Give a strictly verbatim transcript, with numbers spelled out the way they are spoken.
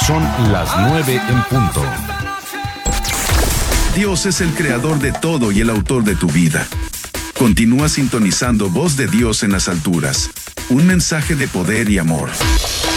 Son las nueve en punto. Dios es el creador de todo y el autor de tu vida. Continúa sintonizando Voz de Dios en las alturas. Un mensaje de poder y amor.